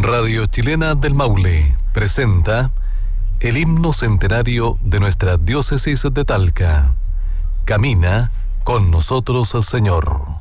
Radio Chilena del Maule presenta el himno centenario de nuestra diócesis de Talca. Camina con nosotros, Señor.